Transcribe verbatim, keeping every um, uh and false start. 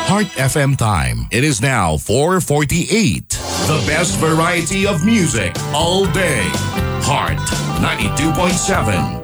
Heart F M time. It is now four forty-eight. The best variety of music all day. Heart ninety-two point seven.